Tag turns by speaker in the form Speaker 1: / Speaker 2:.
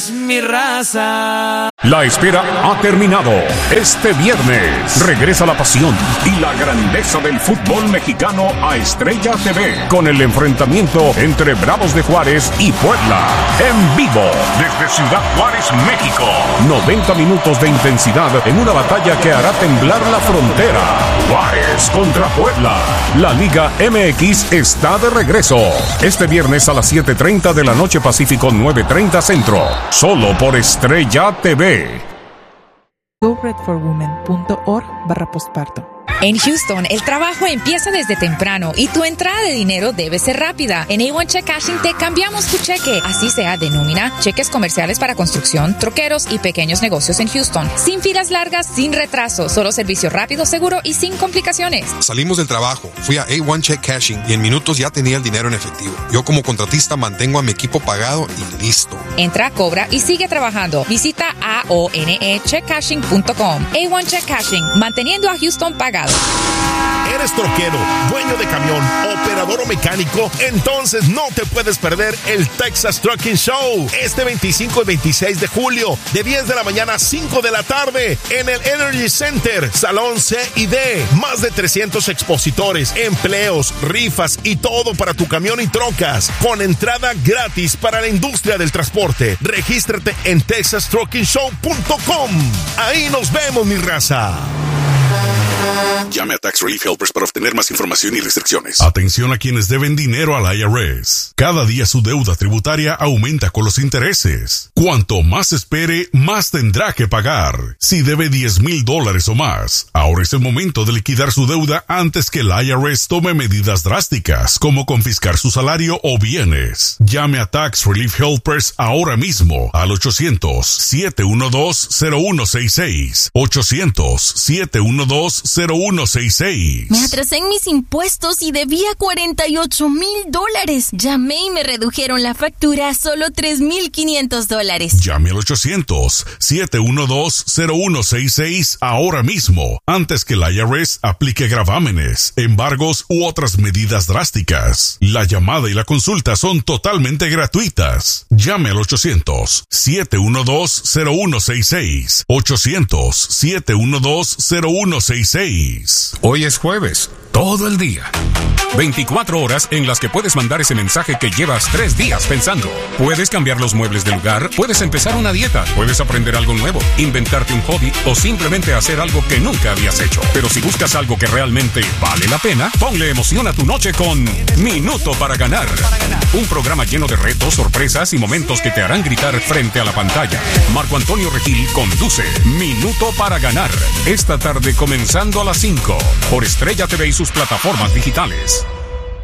Speaker 1: Mi raza.
Speaker 2: La espera ha terminado. Este viernes regresa la pasión y la grandeza del fútbol mexicano a Estrella TV con el enfrentamiento entre Bravos de Juárez y Puebla. En vivo desde Ciudad Juárez, México. 90 minutos de intensidad en una batalla que hará temblar la frontera. Juárez contra Puebla. La Liga MX está de regreso. Este viernes a las 7:30 de la noche Pacífico, 9:30 Centro. Solo por Estrella TV.
Speaker 3: GoRedForWomen.org/postparto.
Speaker 4: En Houston, el trabajo empieza desde temprano y tu entrada de dinero debe ser rápida. En A1 Check Cashing te cambiamos tu cheque, así sea de nómina, cheques comerciales para construcción, troqueros y pequeños negocios en Houston. Sin filas largas, sin retraso, solo servicio rápido, seguro y sin complicaciones.
Speaker 5: Salimos del trabajo, fui a A1 Check Cashing y en minutos ya tenía el dinero en efectivo. Yo como contratista mantengo a mi equipo pagado y listo.
Speaker 4: Entra, cobra y sigue trabajando. Visita aonecheckcashing.com. A1 Check Cashing, manteniendo a Houston pagado.
Speaker 6: ¿Eres troquero, dueño de camión, operador o mecánico? Entonces no te puedes perder el Texas Trucking Show este 25 y 26 de julio de 10 de la mañana a 5 de la tarde en el Energy Center, Salón C y D. Más de 300 expositores, empleos, rifas y todo para tu camión y trocas con entrada gratis para la industria del transporte. Regístrate en texastrockingshow.com. Ahí nos vemos, mi raza.
Speaker 7: Llame a Tax Relief Helpers para obtener más información y restricciones.
Speaker 8: Atención a quienes deben dinero al IRS. Cada día su deuda tributaria aumenta con los intereses. Cuanto más espere, más tendrá que pagar. Si debe $10,000 o más, ahora es el momento de liquidar su deuda antes que el IRS tome medidas drásticas, como confiscar su salario o bienes. Llame a Tax Relief Helpers ahora mismo al 800-712-0166. 800-712-0166.
Speaker 9: Me atrasé en mis impuestos y debía $48,000. Llamé y me redujeron la factura a solo $3,500.
Speaker 8: Llame al 800-712-0166 ahora mismo, antes que el IRS aplique gravámenes, embargos u otras medidas drásticas. La llamada y la consulta son totalmente gratuitas. Llame al 800-712-0166. 800-712-0166.
Speaker 2: Hoy es jueves, todo el día. 24 horas en las que puedes mandar ese mensaje que llevas 3 días pensando. Puedes cambiar los muebles de lugar, puedes empezar una dieta, puedes aprender algo nuevo, inventarte un hobby o simplemente hacer algo que nunca habías hecho. Pero si buscas algo que realmente vale la pena, ponle emoción a tu noche con Minuto para Ganar. Un programa lleno de retos, sorpresas y momentos que te harán gritar frente a la pantalla. Marco Antonio Regil conduce Minuto para Ganar. Esta tarde comenzando a las 5 por Estrella TV y sus plataformas digitales.